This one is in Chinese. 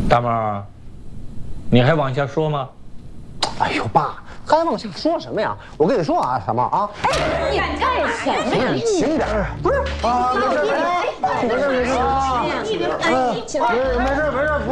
大妹，你还往下说吗？ 哎呦，爸，还往下说什么呀？我跟你说啊，小茂啊， 你干什么呀？ 你轻点，不是啊，没事没事没事，没事没事。